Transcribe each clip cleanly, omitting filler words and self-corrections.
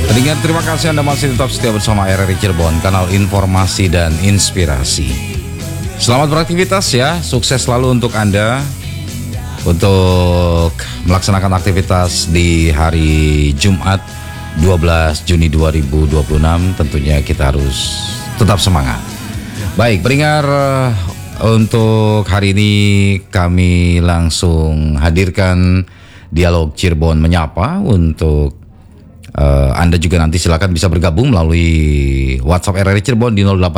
Pendengar, terima kasih Anda masih tetap setia bersama RRI Cirebon, kanal informasi dan inspirasi. Selamat beraktivitas ya, sukses selalu untuk Anda untuk melaksanakan aktivitas di hari Jumat 12 Juni 2026. Tentunya kita harus tetap semangat. Baik, pendengar, untuk hari ini kami langsung hadirkan dialog Cirebon Menyapa. Untuk Anda juga nanti silakan bisa bergabung melalui WhatsApp RRI Cirebon di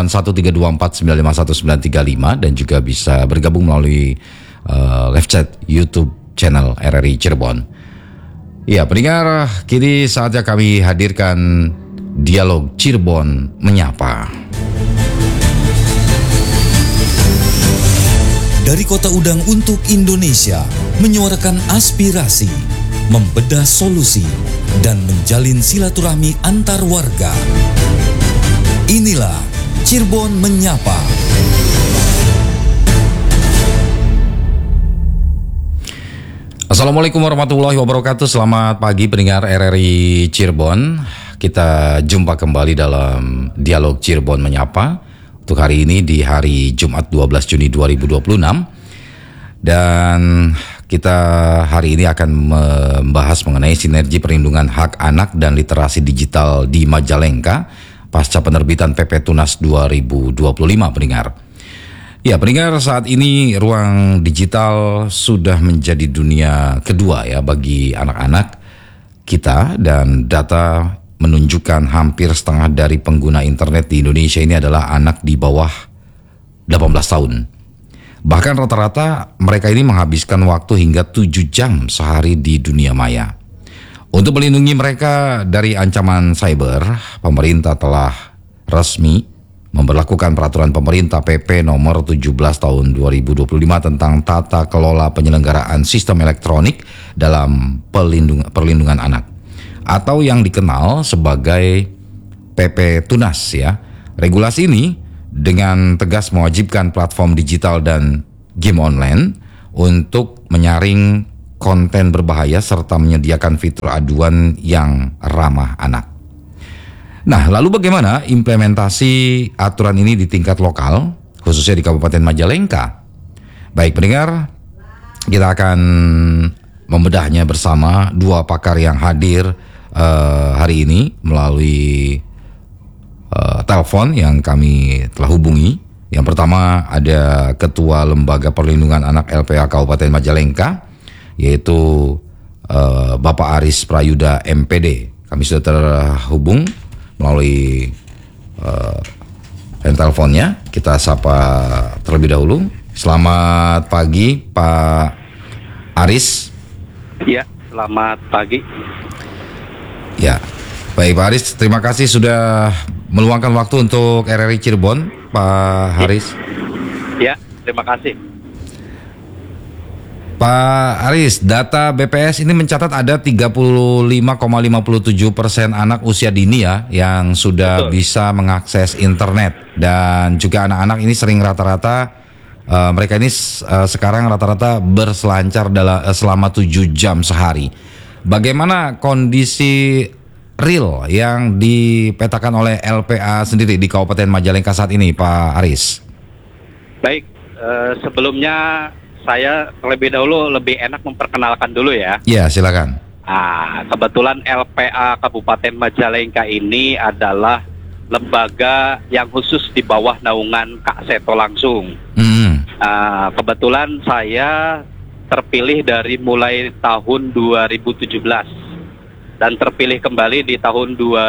081324951935 dan juga bisa bergabung melalui live chat YouTube channel RRI Cirebon. Ya, pendengar, kini saatnya kami hadirkan dialog Cirebon Menyapa. Dari Kota Udang untuk Indonesia, menyuarakan aspirasi, membedah solusi, dan menjalin silaturahmi antar warga. Inilah Cirebon Menyapa. Assalamualaikum warahmatullahi wabarakatuh. Selamat pagi pendengar RRI Cirebon. Kita jumpa kembali dalam dialog Cirebon Menyapa untuk hari ini di hari Jumat 12 Juni 2026. Dan kita hari ini akan membahas mengenai sinergi perlindungan hak anak dan literasi digital di Majalengka pasca penerbitan PP Tunas 2025, pendengar. Ya, pendengar, saat ini ruang digital sudah menjadi dunia kedua ya bagi anak-anak kita, dan data menunjukkan hampir setengah dari pengguna internet di Indonesia ini adalah anak di bawah 18 tahun. Bahkan rata-rata mereka ini menghabiskan waktu hingga 7 jam sehari di dunia maya. Untuk melindungi mereka dari ancaman cyber, pemerintah telah resmi memberlakukan peraturan pemerintah PP nomor 17 tahun 2025 tentang tata kelola penyelenggaraan sistem elektronik dalam perlindungan anak, atau yang dikenal sebagai PP Tunas ya. Regulasi ini dengan tegas mewajibkan platform digital dan game online untuk menyaring konten berbahaya serta menyediakan fitur aduan yang ramah anak. Nah, lalu bagaimana implementasi aturan ini di tingkat lokal, khususnya di Kabupaten Majalengka? Baik pendengar, kita akan membedahnya bersama dua pakar yang hadir hari ini melalui telepon yang kami telah hubungi. Yang pertama ada Ketua Lembaga Perlindungan Anak LPA Kabupaten Majalengka, yaitu Bapak Aris Prayuda MPD. Kami sudah terhubung melalui teleponnya. Kita sapa terlebih dahulu. Selamat pagi Pak Aris. Ya, selamat pagi. Ya, baik Pak Aris, terima kasih sudah meluangkan waktu untuk RRI Cirebon, Pak Aris. Ya, terima kasih. Pak Aris, data BPS ini mencatat ada 35,57% anak usia dini ya yang sudah bisa mengakses internet, dan juga anak-anak ini sering rata-rata mereka ini sekarang rata-rata berselancar selama 7 jam sehari. Bagaimana kondisi real yang dipetakan oleh LPA sendiri di Kabupaten Majalengka saat ini, Pak Aris? Baik, sebelumnya saya terlebih dahulu lebih enak memperkenalkan dulu ya. Ya, silakan. Kebetulan LPA Kabupaten Majalengka ini adalah lembaga yang khusus di bawah naungan Kak Seto langsung. Kebetulan saya terpilih dari mulai tahun 2017 dan terpilih kembali di tahun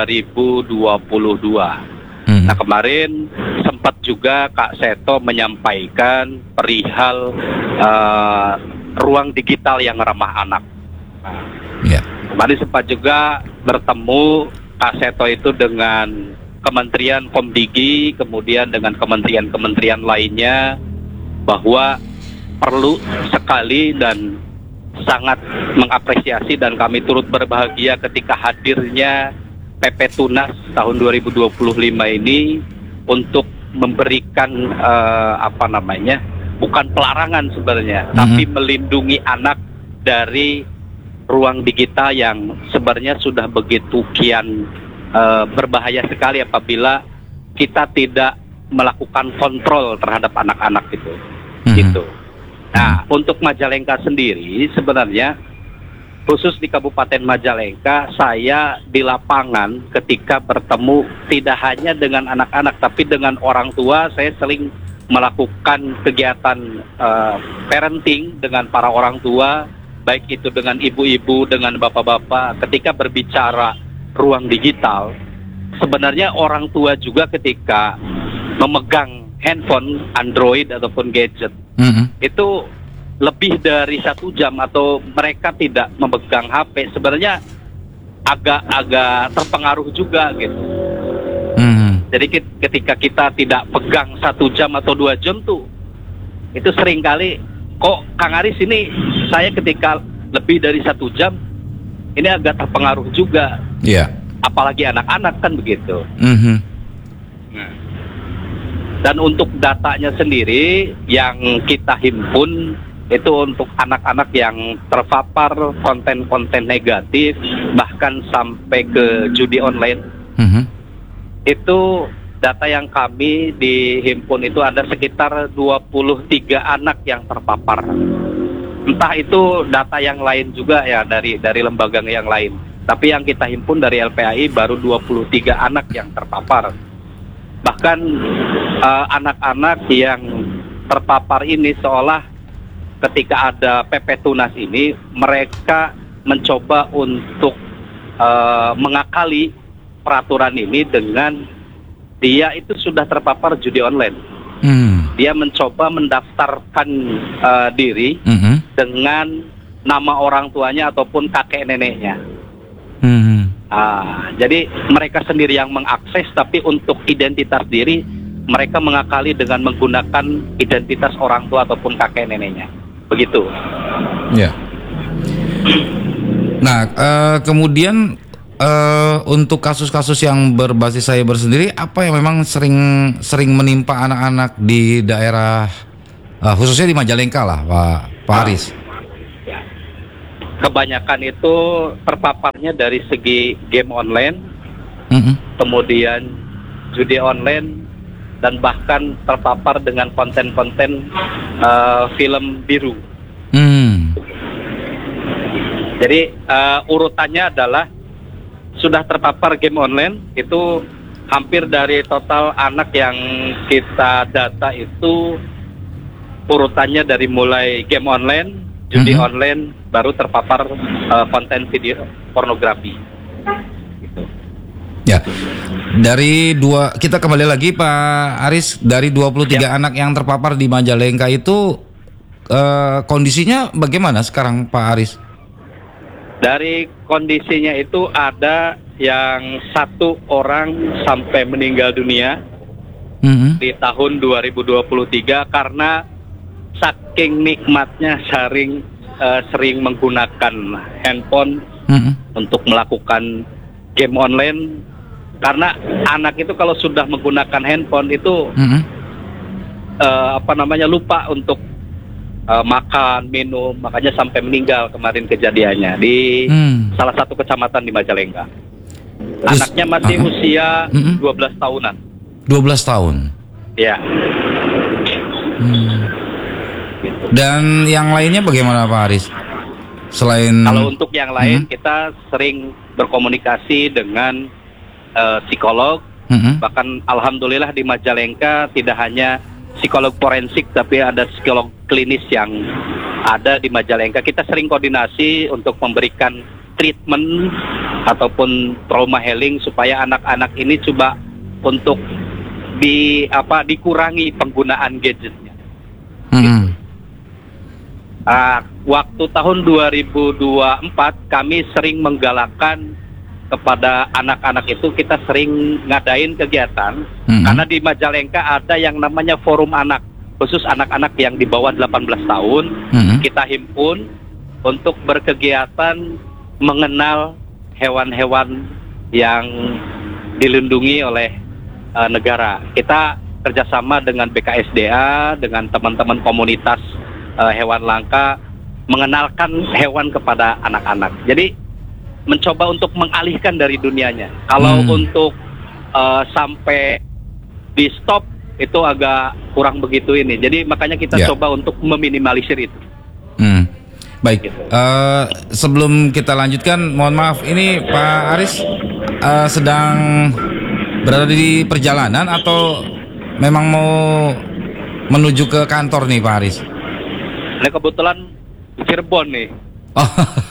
2022. Nah, kemarin sempat juga Kak Seto menyampaikan perihal ruang digital yang ramah anak. Kemarin sempat juga bertemu Kak Seto itu dengan Kementerian Komdigi, kemudian dengan kementerian-kementerian lainnya, bahwa perlu sekali dan sangat mengapresiasi, dan kami turut berbahagia ketika hadirnya PP Tunas tahun 2025 ini untuk memberikan bukan pelarangan sebenarnya, tapi melindungi anak dari ruang digital yang sebenarnya sudah begitu kian berbahaya sekali apabila kita tidak melakukan kontrol terhadap anak-anak itu. Gitu. Nah, untuk Majalengka sendiri sebenarnya khusus di Kabupaten Majalengka, saya di lapangan ketika bertemu tidak hanya dengan anak-anak tapi dengan orang tua. Saya sering melakukan kegiatan parenting dengan para orang tua, baik itu dengan ibu-ibu, dengan bapak-bapak. Ketika berbicara ruang digital, sebenarnya orang tua juga ketika memegang handphone, Android ataupun gadget, itu lebih dari 1 jam atau mereka tidak memegang HP, sebenarnya agak terpengaruh juga gitu. Jadi ketika kita tidak pegang 1 jam atau 2 jam tuh, itu seringkali kok Kang Aris ini saya ketika lebih dari 1 jam ini agak terpengaruh juga. Iya. Apalagi anak-anak kan begitu. Dan untuk datanya sendiri yang kita himpun itu untuk anak-anak yang terpapar konten-konten negatif, bahkan sampai ke judi online. Itu data yang kami dihimpun itu ada sekitar 23 anak yang terpapar. Entah itu data yang lain juga ya dari lembaga yang lain. Tapi yang kita himpun dari LPAI baru 23 anak yang terpapar. Bahkan anak-anak yang terpapar ini seolah ketika ada PP Tunas ini mereka mencoba untuk mengakali peraturan ini dengan dia itu sudah terpapar judi online. Dia mencoba mendaftarkan diri dengan nama orang tuanya ataupun kakek neneknya. Jadi mereka sendiri yang mengakses, tapi untuk identitas diri mereka mengakali dengan menggunakan identitas orang tua ataupun kakek neneknya. Begitu. Ya. Nah, kemudian untuk kasus-kasus yang berbasis cyber sendiri, apa yang memang sering menimpa anak-anak di daerah khususnya di Majalengka lah, Pak Aris? Kebanyakan itu terpaparnya dari segi game online, kemudian judi online, dan bahkan terpapar dengan konten-konten film biru. Jadi urutannya adalah sudah terpapar game online itu hampir dari total anak yang kita data itu urutannya dari mulai game online, judi online, baru terpapar konten video pornografi. Gitu. Ya, kita kembali lagi Pak Aris, dari 23 anak yang terpapar di Majalengka itu kondisinya bagaimana sekarang Pak Aris? Dari kondisinya itu ada yang 1 orang sampai meninggal dunia di tahun 2023 karena saking nikmatnya sering menggunakan handphone untuk melakukan game online. Karena anak itu kalau sudah menggunakan handphone itu lupa untuk makan, minum, makanya sampai meninggal kemarin kejadiannya di salah satu kecamatan di Majalengka. Anaknya masih usia 12 tahunan. 12 tahun? Ya. Dan yang lainnya bagaimana Pak Aris? Kalau untuk yang lain kita sering berkomunikasi dengan psikolog. Bahkan alhamdulillah di Majalengka tidak hanya psikolog forensik tapi ada psikolog klinis yang ada di Majalengka. Kita sering koordinasi untuk memberikan treatment ataupun trauma healing supaya anak-anak ini coba untuk dikurangi penggunaan gadgetnya. Waktu tahun 2024 kami sering menggalakkan kepada anak-anak itu, kita sering ngadain kegiatan karena di Majalengka ada yang namanya forum anak, khusus anak-anak yang di bawah 18 tahun. Kita himpun untuk berkegiatan mengenal hewan-hewan yang dilindungi oleh negara. Kita kerjasama dengan BKSDA, dengan teman-teman komunitas hewan langka, mengenalkan hewan kepada anak-anak. Jadi mencoba untuk mengalihkan dari dunianya. Kalau untuk sampai di stop itu agak kurang begitu ini. Jadi makanya kita coba untuk meminimalisir itu. Baik, gitu. Sebelum kita lanjutkan, mohon maaf, ini Pak Aris sedang berada di perjalanan atau memang mau menuju ke kantor nih Pak Aris? Ini kebetulan di Cirebon nih. Oh,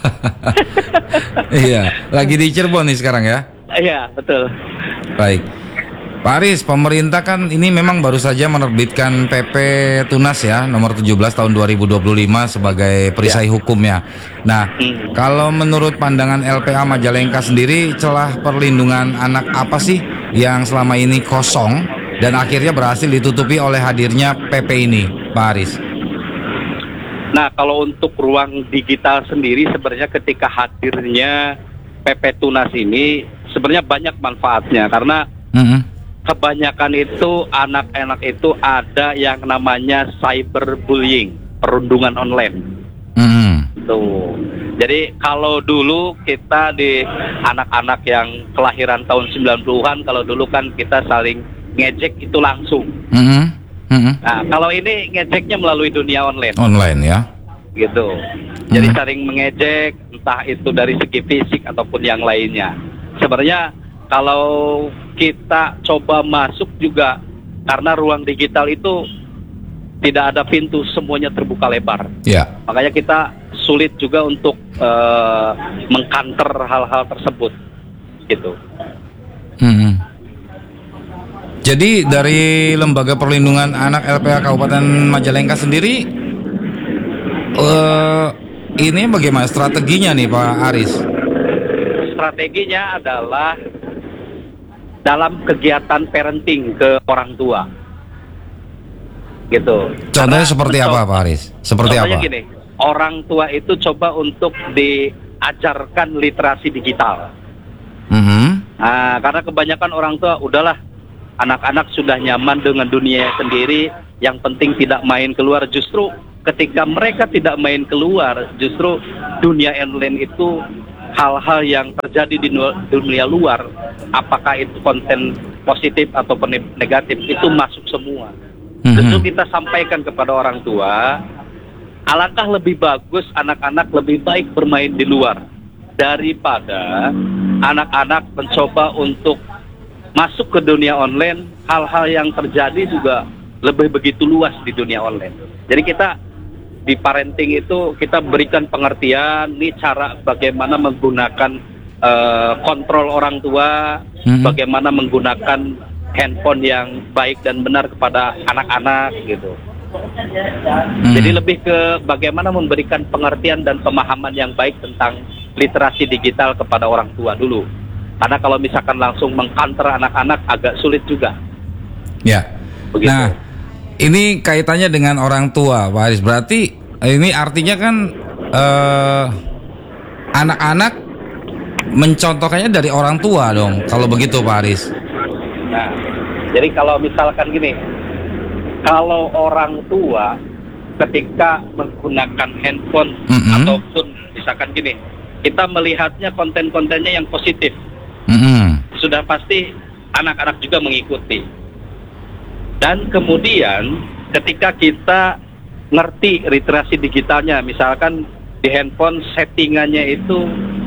iya, lagi di Cirebon nih sekarang ya? Iya, betul. Baik. Pak Aris, pemerintah kan ini memang baru saja menerbitkan PP Tunas ya, nomor 17 tahun 2025 sebagai perisai hukumnya. Nah, kalau menurut pandangan LPA Majalengka sendiri, celah perlindungan anak apa sih yang selama ini kosong dan akhirnya berhasil ditutupi oleh hadirnya PP ini, Pak Aris? Nah, kalau untuk ruang digital sendiri sebenarnya ketika hadirnya PP Tunas ini sebenarnya banyak manfaatnya karena kebanyakan itu anak-anak itu ada yang namanya cyberbullying, perundungan online. Tuh. Jadi kalau dulu kita di anak-anak yang kelahiran tahun 90-an, kalau dulu kan kita saling ngejek itu langsung. Nah, kalau ini ngejeknya melalui dunia online. Online ya. Gitu. Jadi saling mengejek, entah itu dari segi fisik ataupun yang lainnya. Sebenarnya kalau kita coba masuk juga, karena ruang digital itu tidak ada pintu, semuanya terbuka lebar. Makanya kita sulit juga untuk mengkanter hal-hal tersebut, gitu. Jadi dari Lembaga Perlindungan Anak LPA Kabupaten Majalengka sendiri, ini bagaimana strateginya nih Pak Aris? Strateginya adalah dalam kegiatan parenting ke orang tua, gitu. Contohnya seperti apa Pak Aris? Seperti contohnya apa? Gini, orang tua itu coba untuk diajarkan literasi digital. Nah, karena kebanyakan orang tua udahlah, anak-anak sudah nyaman dengan dunia sendiri, yang penting tidak main keluar. Justru ketika mereka tidak main keluar, justru dunia online itu hal-hal yang terjadi di dunia luar, apakah itu konten positif atau negatif, itu masuk semua. Justru kita sampaikan kepada orang tua, alangkah lebih bagus anak-anak lebih baik bermain di luar daripada anak-anak mencoba untuk masuk ke dunia online. Hal-hal yang terjadi juga lebih begitu luas di dunia online. Jadi kita di parenting itu kita berikan pengertian, ini cara bagaimana menggunakan kontrol orang tua, bagaimana menggunakan handphone yang baik dan benar kepada anak-anak gitu. Jadi lebih ke bagaimana memberikan pengertian dan pemahaman yang baik tentang literasi digital kepada orang tua dulu. Karena kalau misalkan langsung mengkanter anak-anak agak sulit juga. Ya. Begitu. Nah, ini kaitannya dengan orang tua, Pak Aris. Berarti ini artinya kan anak-anak mencontohkannya dari orang tua dong, kalau begitu Pak Aris. Nah, jadi kalau misalkan gini, kalau orang tua ketika menggunakan handphone ataupun misalkan gini, kita melihatnya konten-kontennya yang positif, sudah pasti anak-anak juga mengikuti. Dan kemudian ketika kita ngerti literasi digitalnya, misalkan di handphone settingannya itu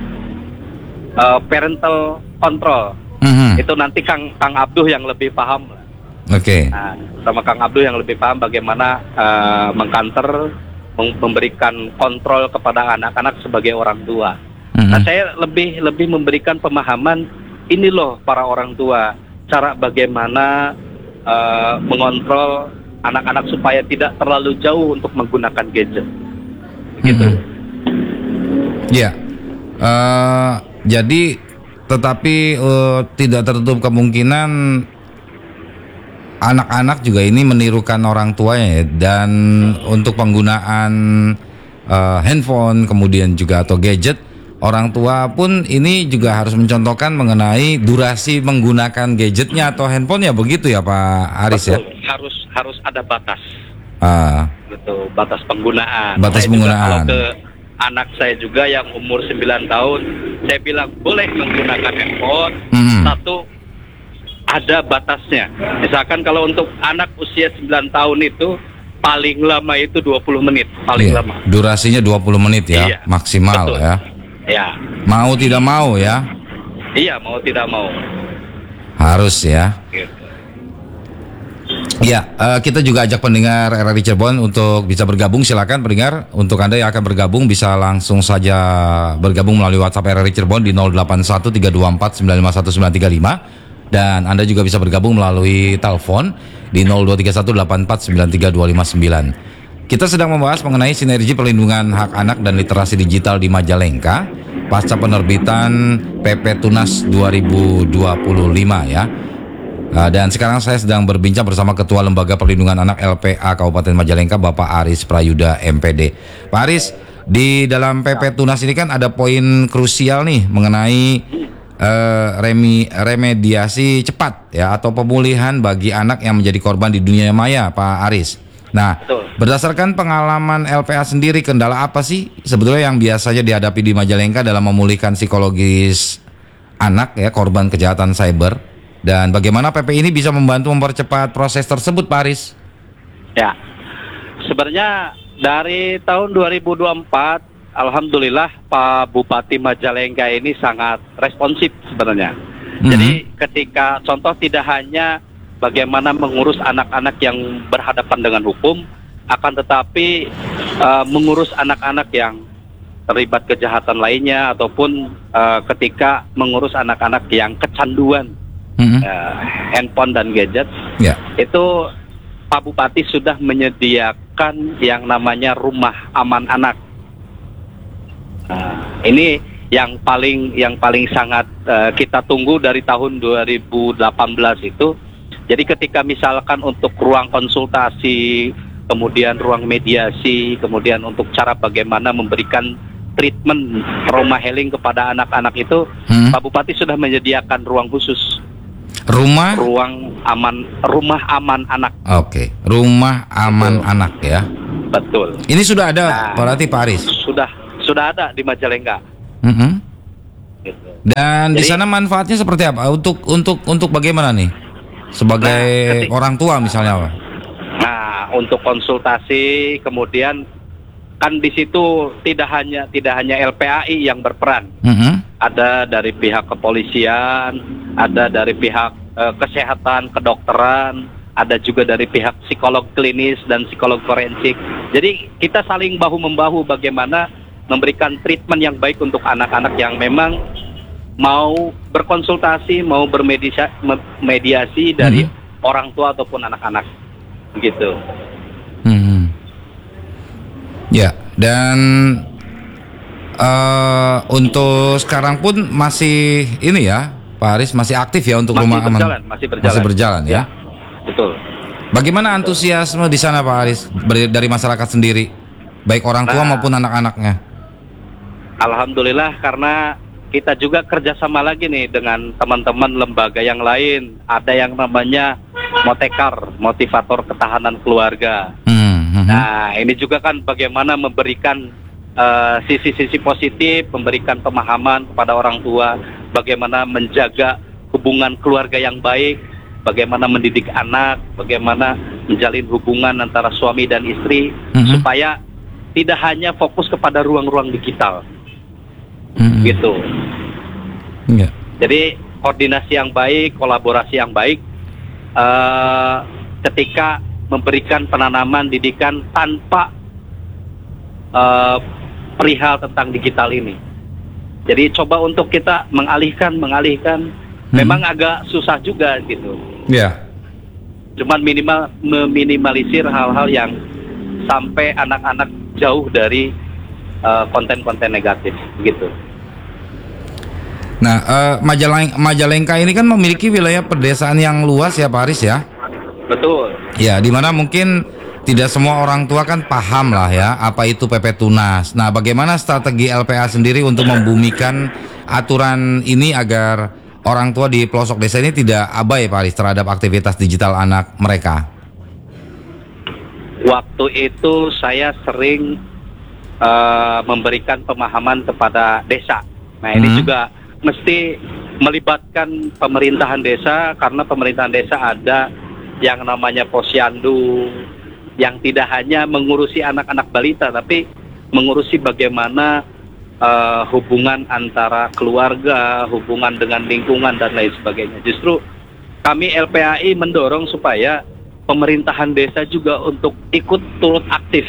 parental control, itu nanti Kang Abduh yang lebih paham. Nah, sama Kang Abduh yang lebih paham bagaimana mengkanter, memberikan kontrol kepada anak-anak sebagai orang tua. Nah, saya lebih memberikan pemahaman, ini loh para orang tua, cara bagaimana mengontrol anak-anak supaya tidak terlalu jauh untuk menggunakan gadget, gitu. Ya, jadi tetapi tidak tertutup kemungkinan anak-anak juga ini menirukan orang tuanya ya, dan untuk penggunaan handphone kemudian juga atau gadget, orang tua pun ini juga harus mencontohkan mengenai durasi menggunakan gadgetnya atau handphonenya, begitu ya Pak Aris? Betul, ya? Harus ada batas. Betul, batas penggunaan. Batas penggunaan. anak saya juga yang umur 9 tahun, saya bilang boleh menggunakan handphone. Satu, ada batasnya. Misalkan kalau untuk anak usia 9 tahun itu paling lama itu 20 menit, paling lama. Durasinya 20 menit ya, maksimal. Betul. Ya. Ya. Mau tidak mau ya. Iya, mau tidak mau. Harus ya. Gitu. Ya, kita juga ajak pendengar RRI Cirebon untuk bisa bergabung. Silakan pendengar, untuk Anda yang akan bergabung bisa langsung saja bergabung melalui WhatsApp RRI Cirebon di 081324951935, dan Anda juga bisa bergabung melalui telepon di 02318493259. Kita sedang membahas mengenai sinergi perlindungan hak anak dan literasi digital di Majalengka pasca penerbitan PP Tunas 2025 ya. Dan sekarang saya sedang berbincang bersama Ketua Lembaga Perlindungan Anak LPA Kabupaten Majalengka, Bapak Aris Prayuda MPD. Pak Aris, di dalam PP Tunas ini kan ada poin krusial nih mengenai remediasi cepat ya atau pemulihan bagi anak yang menjadi korban di dunia maya, Pak Aris. Nah, berdasarkan pengalaman LPA sendiri, kendala apa sih sebetulnya yang biasanya dihadapi di Majalengka dalam memulihkan psikologis anak ya korban kejahatan cyber? Dan bagaimana PP ini bisa membantu mempercepat proses tersebut, Pak Aris? Ya, sebenarnya dari tahun 2024, alhamdulillah Pak Bupati Majalengka ini sangat responsif sebenarnya. Jadi ketika contoh tidak hanya bagaimana mengurus anak-anak yang berhadapan dengan hukum, akan tetapi mengurus anak-anak yang terlibat kejahatan lainnya, ataupun ketika mengurus anak-anak yang kecanduan handphone dan gadget, itu Pak Bupati sudah menyediakan yang namanya rumah aman anak. Ini yang paling sangat kita tunggu dari tahun 2018 itu. Jadi ketika misalkan untuk ruang konsultasi, kemudian ruang mediasi, kemudian untuk cara bagaimana memberikan treatment trauma healing kepada anak-anak itu, Pak Bupati sudah menyediakan ruang khusus. Rumah aman anak. Oke, rumah aman anak ya. Betul. Ini sudah ada berarti Pak Aris? Sudah ada di Majalengka. Gitu. Dan di sana manfaatnya seperti apa? Untuk bagaimana nih? Sebagai orang tua misalnya apa? Nah, untuk konsultasi, kemudian kan di situ tidak hanya LPAI yang berperan. Ada dari pihak kepolisian, ada dari pihak kesehatan, kedokteran, ada juga dari pihak psikolog klinis dan psikolog forensik. Jadi kita saling bahu-membahu bagaimana memberikan treatment yang baik untuk anak-anak yang memang mau berkonsultasi, mau bermediasi dari orang tua ataupun anak-anak, gitu. Ya, dan untuk sekarang pun masih ini ya, Pak Aris masih aktif ya untuk rumah aman. Masih berjalan ya. Betul. Bagaimana antusiasme di sana, Pak Aris, dari masyarakat sendiri, baik orang tua maupun anak-anaknya? Alhamdulillah, karena kita juga kerjasama lagi nih dengan teman-teman lembaga yang lain. Ada yang namanya Motekar, Motivator Ketahanan Keluarga. Nah, ini juga kan bagaimana memberikan sisi-sisi positif, memberikan pemahaman kepada orang tua, bagaimana menjaga hubungan keluarga yang baik, bagaimana mendidik anak, bagaimana menjalin hubungan antara suami dan istri, supaya tidak hanya fokus kepada ruang-ruang digital. Gitu. Jadi koordinasi yang baik, kolaborasi yang baik, ketika memberikan penanaman didikan tanpa perihal tentang digital ini. Jadi coba untuk kita mengalihkan, memang agak susah juga gitu. Cuman meminimalisir hal-hal yang sampai anak-anak jauh dari konten-konten negatif gitu. Nah, Majalengka ini kan memiliki wilayah pedesaan yang luas ya, Pak Aris ya. Betul. Ya, di mana mungkin tidak semua orang tua kan paham lah ya apa itu PP Tunas. Nah, bagaimana strategi LPA sendiri untuk membumikan aturan ini agar orang tua di pelosok desa ini tidak abai, Pak Aris, terhadap aktivitas digital anak mereka? Waktu itu saya sering memberikan pemahaman kepada desa. Nah ini juga mesti melibatkan pemerintahan desa, karena pemerintahan desa ada yang namanya posyandu, yang tidak hanya mengurusi anak-anak balita, tapi mengurusi bagaimana hubungan antara keluarga, hubungan dengan lingkungan dan lain sebagainya. Justru kami LPAI mendorong supaya pemerintahan desa juga untuk ikut turut aktif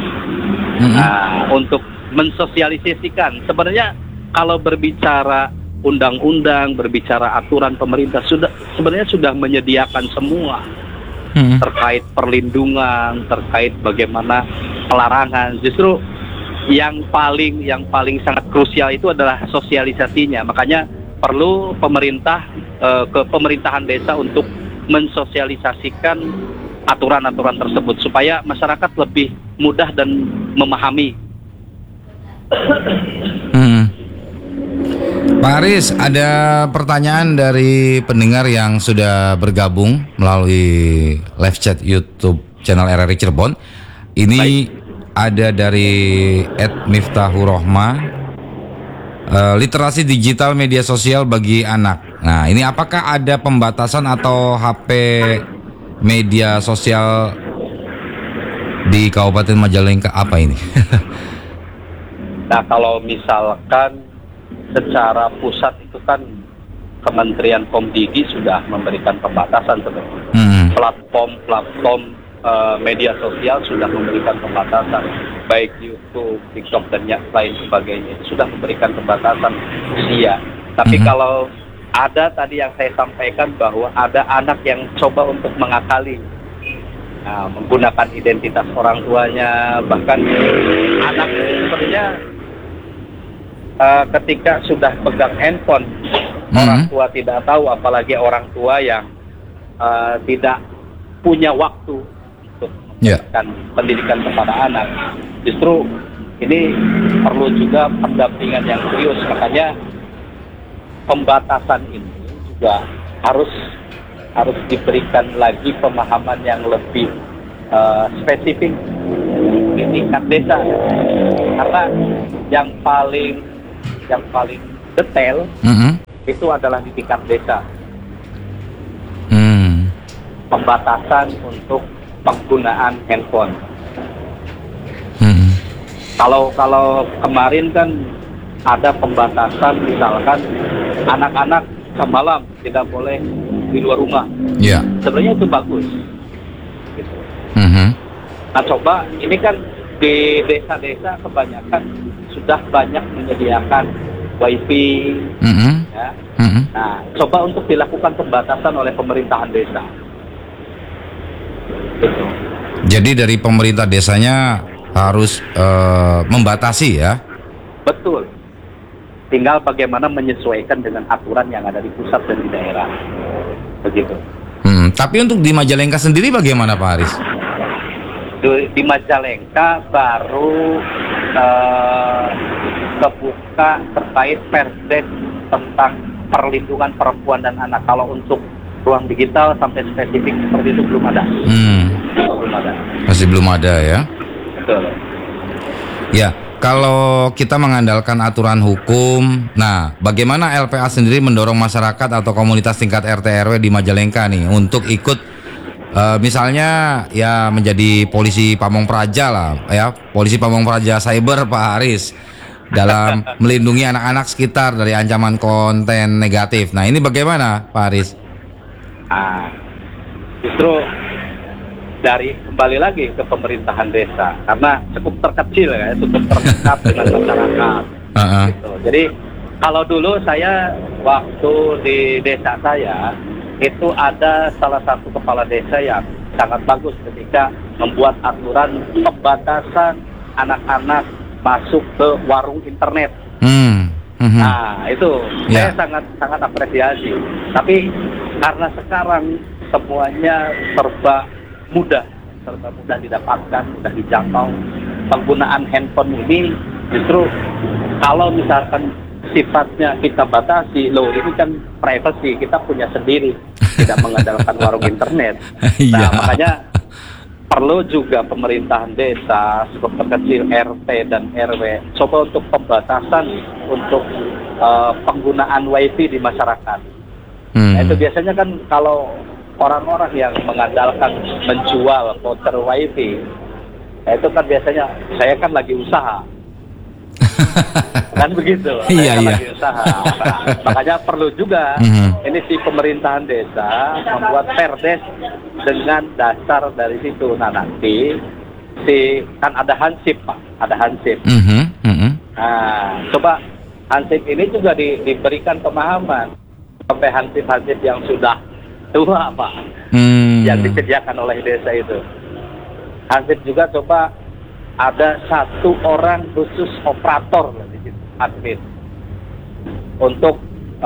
untuk mensosialisasikan. Sebenarnya kalau berbicara undang-undang, berbicara aturan pemerintah sebenarnya sudah menyediakan semua terkait perlindungan, terkait bagaimana pelarangan. Justru yang paling sangat krusial itu adalah sosialisasinya. Makanya perlu ke pemerintahan desa untuk mensosialisasikan aturan-aturan tersebut supaya masyarakat lebih mudah dan memahami. Pak Aris, ada pertanyaan dari pendengar yang sudah bergabung melalui live chat YouTube channel RRI Cirebon. Ini ada dari @miftahurrohma, literasi digital media sosial bagi anak. Nah, ini apakah ada pembatasan atau HP media sosial di Kabupaten Majalengka, apa ini? Nah, kalau misalkan secara pusat itu kan Kementerian Komdigi sudah memberikan pembatasan sebenarnya. Platform media sosial sudah memberikan pembatasan, baik YouTube, TikTok dan yang lain sebagainya sudah memberikan pembatasan usia. Tapi kalau ada tadi yang saya sampaikan bahwa ada anak yang coba untuk mengakali, menggunakan identitas orang tuanya, bahkan anak sebenarnya ketika sudah pegang handphone, orang tua tidak tahu, apalagi orang tua yang tidak punya waktu untuk memberikan pendidikan kepada anak. Justru ini perlu juga pendampingan yang serius. Makanya pembatasan ini juga harus diberikan lagi pemahaman yang lebih spesifik di tingkat desa, karena yang paling detail itu adalah di tingkat desa. Pembatasan untuk penggunaan handphone. Kalau kemarin kan ada pembatasan, misalkan anak-anak malam tidak boleh di luar rumah. Sebenarnya itu bagus. Gitu. Nah, coba ini kan di desa-desa kebanyakan sudah banyak menyediakan wifi. Ya. Nah, coba untuk dilakukan pembatasan oleh pemerintahan desa. Gitu. Jadi dari pemerintah desanya harus membatasi ya? Betul. Tinggal bagaimana menyesuaikan dengan aturan yang ada di pusat dan di daerah. Begitu. Tapi untuk di Majalengka sendiri bagaimana Pak Aris? Di Majalengka baru kebuka terkait Perdes tentang perlindungan perempuan dan anak. Kalau untuk ruang digital sampai spesifik seperti itu belum ada. Belum ada. Masih belum ada ya? Betul. Ya, kalau kita mengandalkan aturan hukum, nah bagaimana LPA sendiri mendorong masyarakat atau komunitas tingkat RT RW di Majalengka nih untuk ikut misalnya ya menjadi polisi pamong praja lah ya, polisi pamong praja cyber Pak Aris, dalam melindungi anak-anak sekitar dari ancaman konten negatif. Nah ini bagaimana Pak Aris? Justru kembali lagi ke pemerintahan desa, karena cukup terkecil ya, cukup terdekat dengan masyarakat. Gitu. Jadi kalau dulu saya waktu di desa saya itu ada salah satu kepala desa yang sangat bagus ketika membuat aturan pembatasan anak-anak masuk ke warung internet. Nah itu saya sangat apresiasi. Tapi karena sekarang semuanya serba mudah didapatkan, mudah dijangkau, penggunaan handphone ini justru kalau misalkan sifatnya kita batasi, ini kan privacy, kita punya sendiri, tidak mengandalkan warung internet. Nah makanya perlu juga pemerintahan desa, struktur kecil RT dan RW, coba untuk pembatasan untuk penggunaan WiFi di masyarakat. Nah, itu biasanya kan kalau orang-orang yang mengandalkan menjual voucher WiFi, nah itu kan biasanya saya kan lagi usaha. Kan begitu, iya. lagi usaha. Nah, makanya perlu juga ini si pemerintahan desa membuat perdes dengan dasar dari situ. Nah nanti si kan ada hansip Pak, ada hansip. Nah coba hansip ini juga diberikan pemahaman sampai hansip-hansip yang sudah tua Pak, yang disediakan oleh desa itu. Hansip juga coba ada satu orang khusus operator di situ, admin, untuk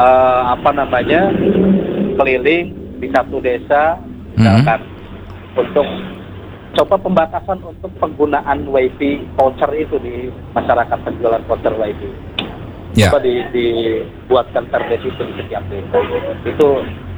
keliling di satu desa, misalkan untuk coba pembatasan untuk penggunaan WiFi voucher itu di masyarakat, penjualan voucher WiFi. Coba dibuatkan perdes itu di setiap desa. Itu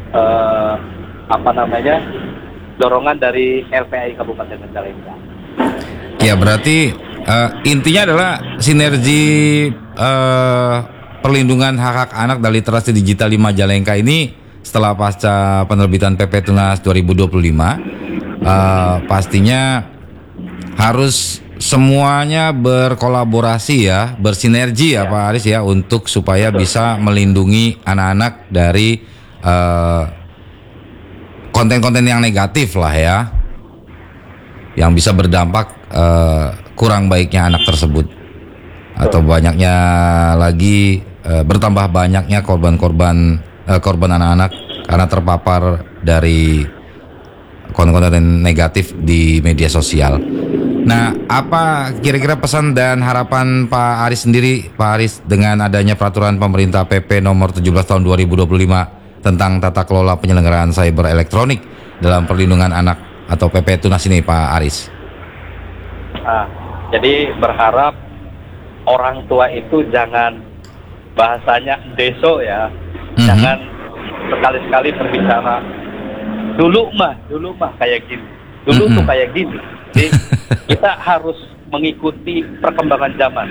dorongan dari LPAI Kabupaten Majalengka. Ya berarti intinya adalah sinergi perlindungan hak-hak anak dan literasi digital di Majalengka ini setelah pasca penerbitan PP Tunas 2025 pastinya harus semuanya berkolaborasi ya, bersinergi ya Pak Aris ya, untuk supaya bisa melindungi anak-anak dari konten-konten yang negatif lah ya, yang bisa berdampak kurang baiknya anak tersebut, atau banyaknya lagi bertambah banyaknya korban anak-anak karena terpapar dari konten-konten negatif di media sosial. Nah, apa kira-kira pesan dan harapan Pak Aris sendiri, Pak Aris, dengan adanya peraturan pemerintah PP nomor 17 tahun 2025 tentang tata kelola penyelenggaraan cyber elektronik dalam perlindungan anak atau PP Tunas ini, Pak Aris? Jadi berharap orang tua itu jangan, bahasanya deso ya, jangan sekali-sekali berbicara dulu mah kayak gini, dulu tuh kayak gini. Jadi kita harus mengikuti perkembangan zaman.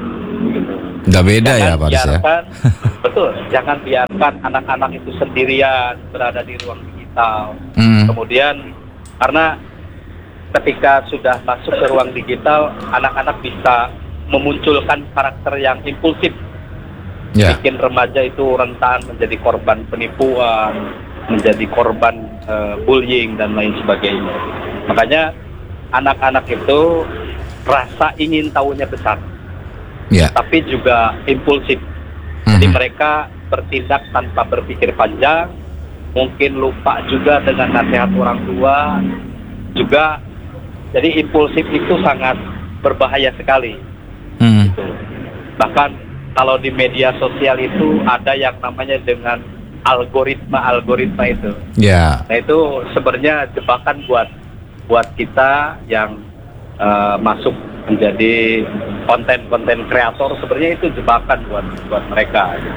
Nggak beda ya Pak Aris ya? Betul, jangan biarkan anak-anak itu sendirian berada di ruang digital. Kemudian karena ketika sudah masuk ke ruang digital, anak-anak bisa memunculkan karakter yang impulsif, bikin remaja itu rentan menjadi korban penipuan, menjadi korban bullying dan lain sebagainya. Makanya anak-anak itu rasa ingin tahunya besar, tapi juga impulsif. Jadi mereka bertindak tanpa berpikir panjang, mungkin lupa juga dengan nasihat orang tua juga. Jadi impulsif itu sangat berbahaya sekali. Gitu. Bahkan kalau di media sosial itu ada yang namanya dengan algoritma itu. Nah itu sebenarnya jebakan buat kita yang masuk menjadi konten kreator. Sebenarnya itu jebakan buat mereka. Gitu.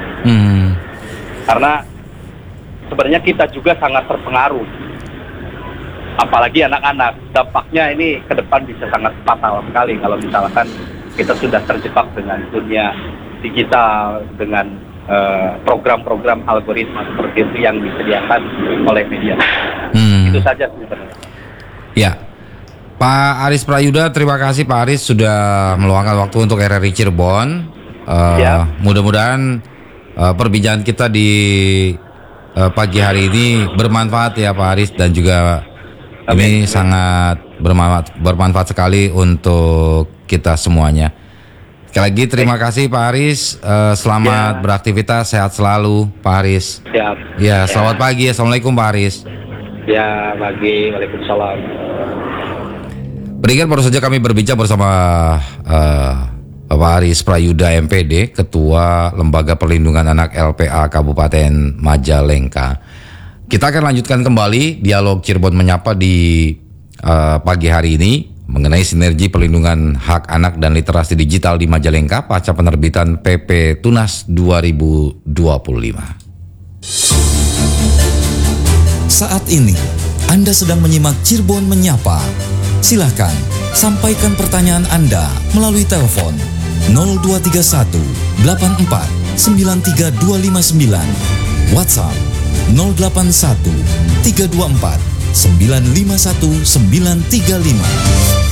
Karena sebenarnya kita juga sangat terpengaruh. Apalagi anak-anak, dampaknya ini ke depan bisa sangat fatal sekali kalau misalkan kita sudah terjebak dengan dunia digital, dengan program-program algoritma seperti itu yang disediakan oleh media. Itu saja sebenarnya. Ya, Pak Aris Prayudha, terima kasih Pak Aris sudah meluangkan waktu untuk RRI Cirebon. Mudah-mudahan perbincangan kita di pagi hari ini bermanfaat ya Pak Aris, dan juga ini sangat bermanfaat sekali untuk kita semuanya. Sekali lagi terima kasih Pak Aris, selamat beraktivitas, sehat selalu Pak Aris. Ya, selamat pagi, assalamualaikum Pak Aris. Ya, pagi, waalaikumsalam. Berikan baru saja kami berbincang bersama Pak Aris Prayudha MPD, Ketua Lembaga Perlindungan Anak LPA Kabupaten Majalengka. Kita akan lanjutkan kembali dialog Cirebon Menyapa di pagi hari ini mengenai sinergi perlindungan hak anak dan literasi digital di Majalengka pasca penerbitan PP Tunas 2025. Saat ini Anda sedang menyimak Cirebon Menyapa Silakan sampaikan pertanyaan Anda melalui telepon 0231 84 93259, WhatsApp 081 324 951 935.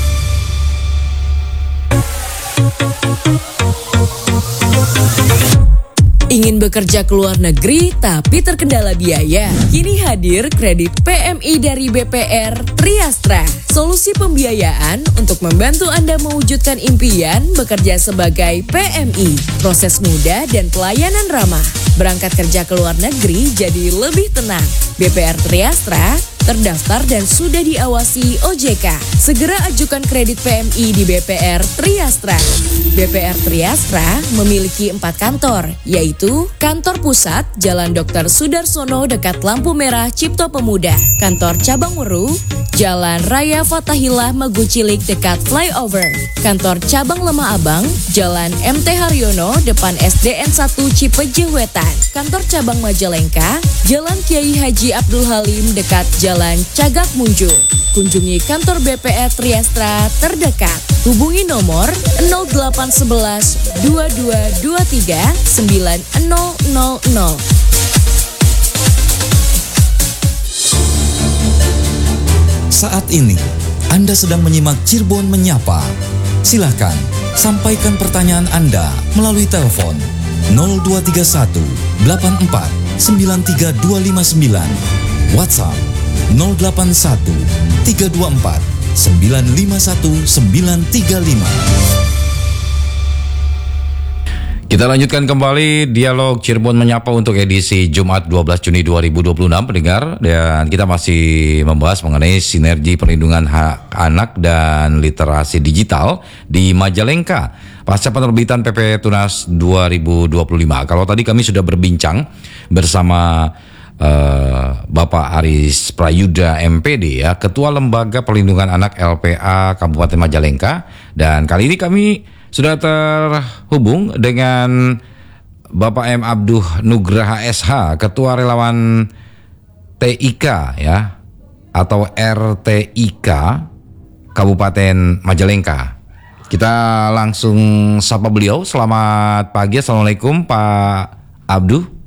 Ingin bekerja ke luar negeri tapi terkendala biaya? Kini hadir kredit PMI dari BPR Triastra. Solusi pembiayaan untuk membantu Anda mewujudkan impian bekerja sebagai PMI. Proses mudah dan pelayanan ramah. Berangkat kerja ke luar negeri jadi lebih tenang. BPR Triastra terdaftar dan sudah diawasi OJK. Segera ajukan kredit PMI di BPR Triastra. BPR Triastra memiliki 4 kantor, yaitu Kantor Pusat, Jalan Dr. Sudarsono dekat lampu merah Cipto Pemuda. Kantor Cabang Weru, Jalan Raya Fatahillah Magucilik dekat Flyover. Kantor Cabang Lemah Abang, Jalan MT Haryono depan SDN 1 Cipeje Wetan. Kantor Cabang Majalengka, Jalan Kiai Haji Abdul Halim dekat Jalan Cagak Munju. Kunjungi kantor BPR Triastra terdekat. Hubungi nomor 0811 2223 9000. Saat ini, Anda sedang menyimak Cirebon Menyapa. Silakan, sampaikan pertanyaan Anda melalui telepon 0231 84 93259, WhatsApp 081 324 951 935. Kita lanjutkan kembali dialog Cirebon Menyapa untuk edisi Jumat 12 Juni 2026 pendengar, dan kita masih membahas mengenai sinergi perlindungan hak anak dan literasi digital di Majalengka pasca penerbitan PP Tunas 2025. Kalau tadi kami sudah berbincang bersama Bapak Aris Prayuda MPD, ya, Ketua Lembaga Perlindungan Anak LPA Kabupaten Majalengka, dan kali ini kami sudah terhubung dengan Bapak M. Abduh Nugraha SH, Ketua Relawan TIK, ya, atau RTIK Kabupaten Majalengka. Kita langsung sapa beliau. Selamat pagi, Assalamualaikum Pak Abduh.